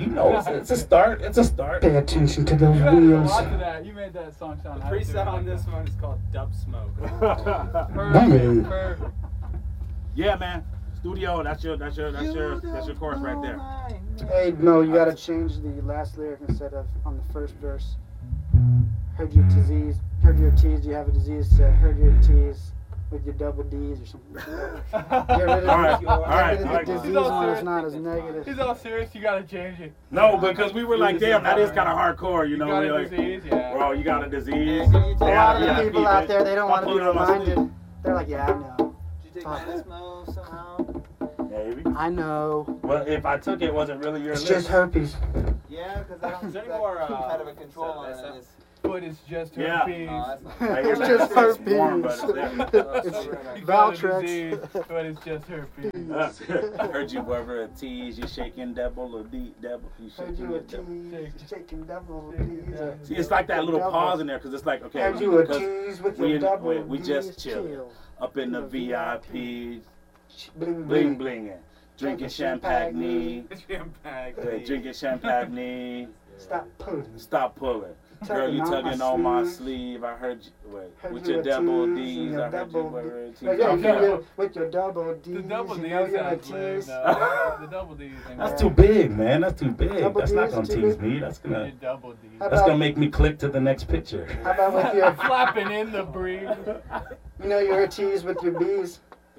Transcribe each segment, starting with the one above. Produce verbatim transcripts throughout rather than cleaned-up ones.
You know, it's, it's a start. It's a start. Pay attention to those You added a wheels. lot to that. You made that song sound. The freestyle on this one is called Dub Smoke. Boom. Perfect. Yeah, man. Studio. That's your. That's your. That's your. That's your chorus right there. Hey, no, you gotta change the last lyric instead of on the first verse. Heard your disease, heard your T's, you have a disease, to heard your T's with your double D's or something. Get rid of, All right, get all right, rid of all right. the He's disease all one, it's serious. not as negative. He's all serious. You gotta change it. No, because we were like, damn, that is kind of hardcore. You You know, got we're a like, disease, yeah. bro, you got a disease. Yeah, can you A take lot of yeah, the people yeah, out there, they don't want to I'll be put it on my reminded. sleeve. They're like, yeah, I know. Did you take Gizmo somehow? Maybe. I know. Well, if I took it, was it really your It's list? just herpes. Yeah, because I don't Is there think any more, that uh, kind of a control on it. Is. But it's just Yeah. herpes. Oh, that's not Right, It's it's just like- it's warm, herpes. but it's there. It's You got a Valtrex. disease, but it's just herpes. I heard you whether a tease, you shaking double or D double. You Heard shaking you a your double. tease, shaking double D's. See, it's like that little Double. pause in there because it's like, okay, Heard you a because tease with we your in- double we- we just D's, chill. up in the V I P, Bling bling bling. blinging, drinking champagne, Champagne. uh, drinking champagne. Stop pulling. Stop pulling. Girl, you tugging on my sleeve. I heard you. Wait, Heard with you your a double tease D's. and your I heard you double wear D- a tease. No, yeah, Oh, you yeah. do with your double D's. The double you D know you're a sounds lame, tease. though. The double D thing. That's too big, man. That's too big. Double That's not D's gonna too tease big? me. That's Your gonna. double D. How That's about- gonna make me click to the next picture. How about with your, Flapping in the breeze. you know you're a tease with your B's?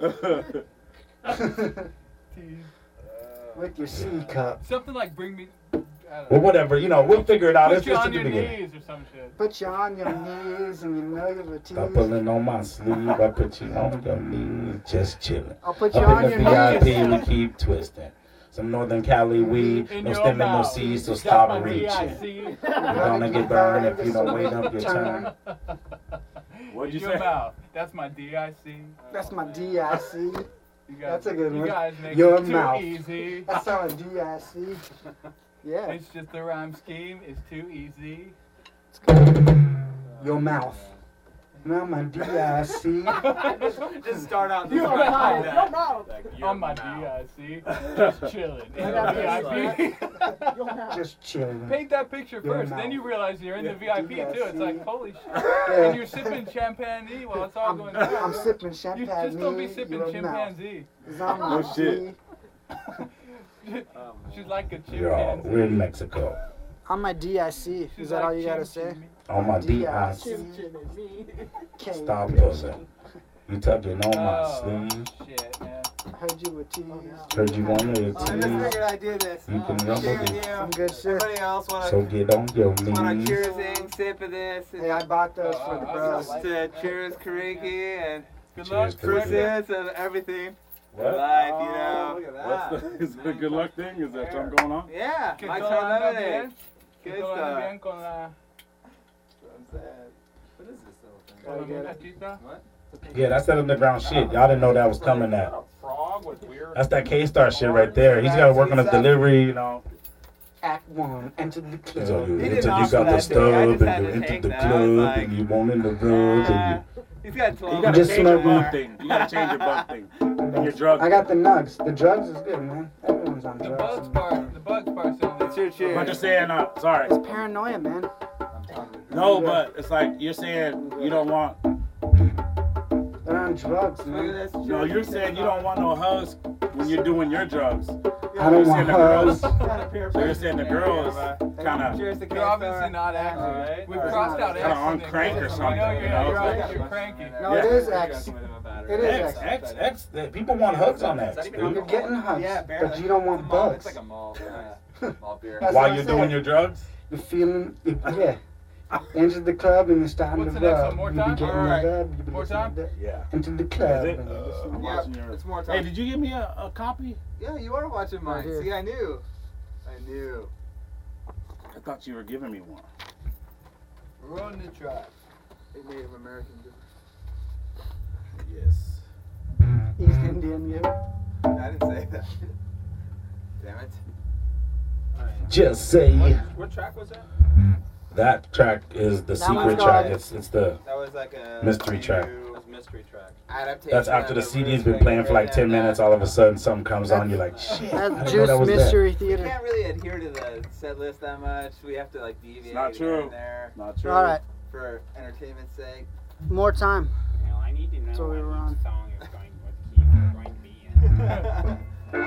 Tease. With your C cup. Something like bring me. I don't Well, know. whatever. You know, we'll figure it out. Put It's you just on at the your beginning. knees or some shit. Put you on your knees and you know you're a Stop tease. pulling on my sleeve. I put you on your knees, just chilling. I'll put you Up on in your the V I P, knees. we keep twisting. Some Northern Cali weed, In no your stem and no mouth. seeds, so That's stop my reaching. D I C. You're gonna get burned if you don't wait up your turn. What'd In you your say? mouth. That's my D I C. That's my D I C. You guys, That's a good you one. guys make Your it too mouth. easy. That's our D I C. Yeah. It's just the rhyme scheme is too easy. Your mouth. Now my D I C. Just start out the Your song mouth. like that. Your mouth. Like, your On my mouth. D I C. Just chilling. In the V I P. Just chilling. Paint that picture Your first, mouth. then you realize you're in the V I P too. It's like, holy shit. Yeah. And you're sipping champagne while it's all I'm, going down. I'm sipping You champagne. just don't be sipping your mouth. chimpanzee. It's on my No shit. D. She's like a Yo, chimpanzee. we're in Mexico. On my D I C. She's Is that like all you gotta chim say? chimmy. On my D I C. K. Stop pulling. You tugging on my Oh, sleeve. shit, man. Heard you with tease. Heard you wanted a Oh, I just tease. figured I'd do this. You can Share rumble with it. you. Some good shit. Somebody else want So to get on your want a knees. cruising sip of this? Hey, I bought those for the Oh, bros. Just to cheers, Kariki, and Good Cheers, luck. Kariki. cruises of everything. What? Life, you know. What's the, is it a good luck thing? Is there something going on? Yeah, Que my todo turn anda lemonade. bien. Que Good todo anda stuff. bien con la... What is this little thing? con la Gotta get it. muchachita. What? Yeah, that's that underground shit. Y'all didn't know that was coming. That. That's that K-Star shit right there. He's got to work on his delivery, you know. Act one. Enter the club. So you, He enter, didn't you offer got the that thing. I stub just had and you to enter take the that. I was club like, and you want in the rub Uh, and he's got you, twelve. you gotta Just change your smoking. bug thing. You gotta change your bug thing and your drug. I got the nugs. The drugs is good, man. Everyone's on The drugs. bugs part, the bugs part sounds It's your cheers. I'm just saying, uh, sorry. It's paranoia, man. No, but it's like you're saying you don't want. They're on drugs, Look at man. this. No, you're saying you don't want no hugs when you're doing your drugs. I don't You're want saying the girls. hugs. So you're saying the girls kind of. Cheers to You're obviously not acting. Alright. We've Alright. crossed out Kinda X. on from the crank or equation. something, We know you you're, know? you're, you're, you're cranky. No, it is X. It is X, X. X, X. the- People want hugs on X, You're dude. getting hugs, Yeah, barely. but you don't want bugs. It's like a mall. Yeah. Mall beer. That's While what you're I'm doing saying. your drugs. You're feeling, you, yeah. Enter the club and you're starting What's to the next rub. one? More You time? be getting Alright. the rub. You be More listening time? to that. Yeah. Into the Is club. it? and you're Uh, listening. I'm Yeah, watching your. it's more Hey, time. did you give me a, a copy? Yeah, you are watching mine. Right here. See, I knew. I knew. I thought you were giving me one. Run the track. A Native American. Yes. East Indian, yeah. I didn't say that. Damn it. Just say. What track was that? That track is the That one's secret track. called- It's it's the That was like a Mystery track. new That's mystery track. adaptation. that's after of the a C D's really been playing for like big ten band. minutes. All of a sudden, something comes on. You're like, shit. I That's didn't know Juice that was there. Mystery We Theater. can't really adhere to the set list that much. We have to like deviate not here true. and there Not true. All right, for entertainment's sake. more time. You know, I need to know So we what were on. each song is going, what key it's going to be in.